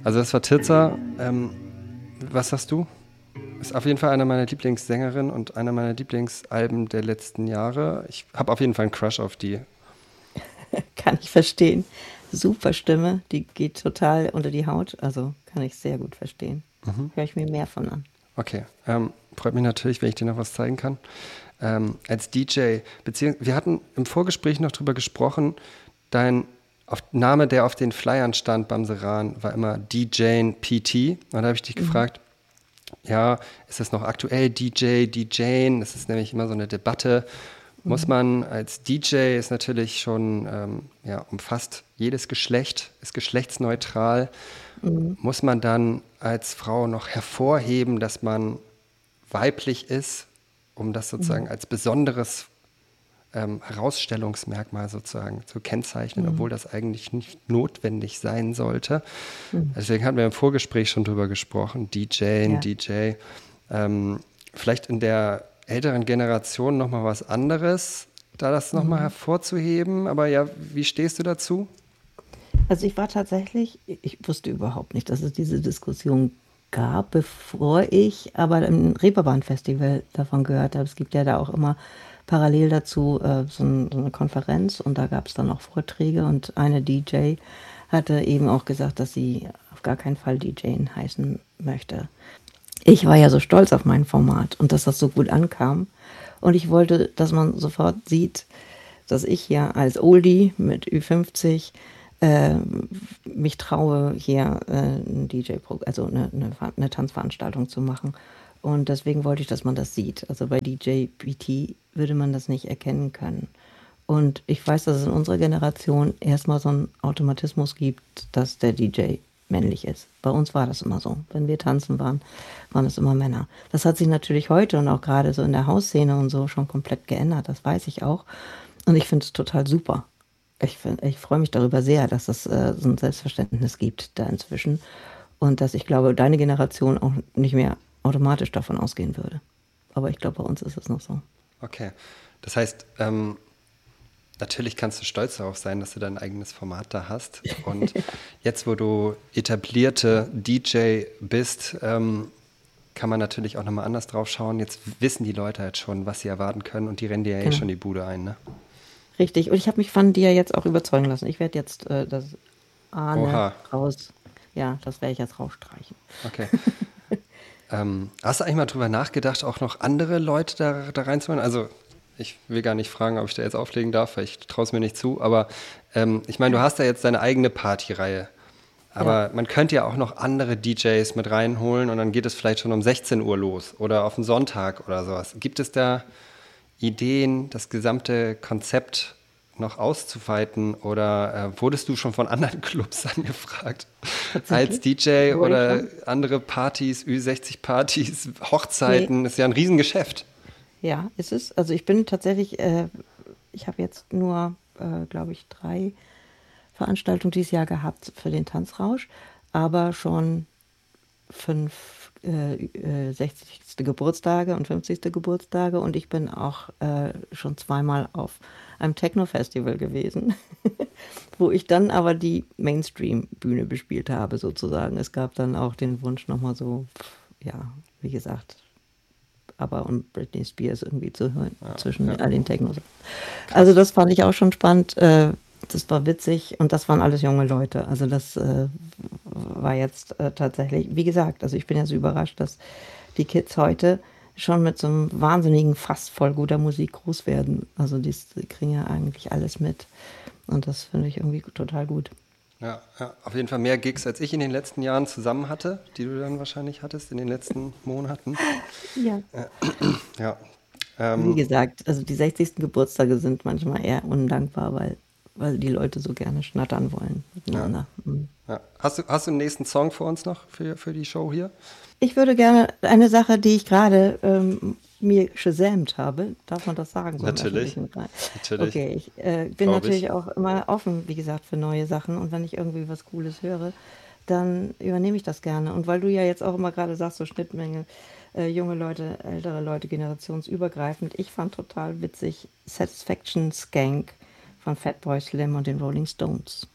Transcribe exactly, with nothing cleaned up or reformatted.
Also das war Tirza. Ähm, was hast du? Ist auf jeden Fall eine meiner Lieblingssängerinnen und einer meiner Lieblingsalben der letzten Jahre. Ich habe auf jeden Fall einen Crush auf die. Kann ich verstehen. Super Stimme, die geht total unter die Haut. Also kann ich sehr gut verstehen. Höre ich mir mehr von an. Okay, ähm, freut mich natürlich, wenn ich dir noch was zeigen kann. Ähm, als D J, beziehungsweise wir hatten im Vorgespräch noch drüber gesprochen, dein auf, Name, der auf den Flyern stand beim Seran, war immer D J P T. Und da habe ich dich Mhm. gefragt, ja, ist das noch aktuell, D J, D J? Das ist nämlich immer so eine Debatte. Muss Mhm. man als D J, ist natürlich schon, ähm, ja, umfasst jedes Geschlecht, ist geschlechtsneutral. Mhm. Muss man dann als Frau noch hervorheben, dass man weiblich ist, um das sozusagen Mhm. als besonderes ähm, Herausstellungsmerkmal sozusagen zu kennzeichnen, obwohl Mhm. das eigentlich nicht notwendig sein sollte. Mhm. Deswegen hatten wir im Vorgespräch schon drüber gesprochen, D J, Ja. D J. Ähm, vielleicht in der älteren Generation nochmal was anderes, da das nochmal Mhm. hervorzuheben. Aber ja, wie stehst du dazu? Also ich war tatsächlich, ich wusste überhaupt nicht, dass es diese Diskussion gab, bevor ich aber im Reeperbahn-Festival davon gehört habe. Es gibt ja da auch immer parallel dazu äh, so, ein, so eine Konferenz und da gab es dann auch Vorträge und eine D J hatte eben auch gesagt, dass sie auf gar keinen Fall D J heißen möchte. Ich war ja so stolz auf mein Format und dass das so gut ankam. Und ich wollte, dass man sofort sieht, dass ich hier als Oldie mit Ü fünfzig äh, mich traue, hier äh, ein D J, also eine, eine, eine Tanzveranstaltung zu machen. Und deswegen wollte ich, dass man das sieht. Also bei D J P T würde man das nicht erkennen können. Und ich weiß, dass es in unserer Generation erstmal so einen Automatismus gibt, dass der D J männlich ist. Bei uns war das immer so. Wenn wir tanzen waren, waren es immer Männer. Das hat sich natürlich heute und auch gerade so in der Hausszene und so schon komplett geändert. Das weiß ich auch. Und ich finde es total super. Ich, find, ich freue mich darüber sehr, dass es äh, so ein Selbstverständnis gibt da inzwischen. Und dass ich glaube, deine Generation auch nicht mehr automatisch davon ausgehen würde. Aber ich glaube, bei uns ist es noch so. Okay. Das heißt, ähm, natürlich kannst du stolz darauf sein, dass du dein eigenes Format da hast. Und jetzt, wo du etablierte D J bist, ähm, kann man natürlich auch nochmal anders drauf schauen. Jetzt wissen die Leute halt schon, was sie erwarten können und die rennen dir ja eh Genau. schon die Bude ein, ne? Richtig. Und ich habe mich von dir jetzt auch überzeugen lassen. Ich werde jetzt äh, das Ahne Oha, raus. Ja, das werde ich jetzt rausstreichen. okay. Ähm, hast du eigentlich mal drüber nachgedacht, auch noch andere Leute da, da reinzuholen? Also, ich will gar nicht fragen, ob ich da jetzt auflegen darf, weil ich traue es mir nicht zu. Aber ähm, ich meine, du hast ja jetzt deine eigene Partyreihe. Ja. Aber man könnte ja auch noch andere D Js mit reinholen und dann geht es vielleicht schon um sechzehn Uhr los oder auf den Sonntag oder sowas. Gibt es da Ideen, das gesamte Konzept noch auszuweiten oder äh, wurdest du schon von anderen Clubs angefragt als Tatsächlich? D J Wurde ich oder schon? andere Partys, Ü sechzig Partys, Nee. Hochzeiten? Das ist ja ein Riesengeschäft. Ja, ist es. Also ich bin tatsächlich, äh, ich habe jetzt nur, äh, glaube ich, drei Veranstaltungen dieses Jahr gehabt für den Tanzrausch, aber schon fünf äh, äh, sechzigste. Geburtstage und fünfzigste. Geburtstage und ich bin auch äh, schon zweimal auf einem Techno-Festival gewesen, wo ich dann aber die Mainstream-Bühne bespielt habe sozusagen. Es gab dann auch den Wunsch nochmal so, pff, ja, wie gesagt, aber und Britney Spears irgendwie zu hören Ja, ja, zwischen all den Technos. Also krass. das fand ich auch schon spannend. Äh, das war witzig und das waren alles junge Leute. Also das äh, war jetzt äh, tatsächlich, wie gesagt, also ich bin ja so überrascht, dass die Kids heute schon mit so einem wahnsinnigen Fass voll guter Musik groß werden. Also die, die kriegen ja eigentlich alles mit. Und das finde ich irgendwie total gut. Ja, ja, auf jeden Fall mehr Gigs, als ich in den letzten Jahren zusammen hatte, die du dann wahrscheinlich hattest in den letzten Monaten. Ja. Ja, Wie ähm, gesagt, also die sechzigsten. Geburtstage sind manchmal eher undankbar, weil, weil die Leute so gerne schnattern wollen ja, miteinander. Mhm. ja. Hast du, hast du einen nächsten Song für uns noch, für, für die Show hier? Ich würde gerne eine Sache, die ich gerade ähm, mir gesamt habe, darf man das sagen, so im Natürlich, öffentlichen Bereich? natürlich, Okay, ich äh, bin glaube ich. natürlich auch immer offen, wie gesagt, für neue Sachen und wenn ich irgendwie was Cooles höre, dann übernehme ich das gerne. Und weil du ja jetzt auch immer gerade sagst, so Schnittmenge, äh, junge Leute, ältere Leute, generationsübergreifend, ich fand total witzig Satisfaction Skank von Fatboy Slim und den Rolling Stones.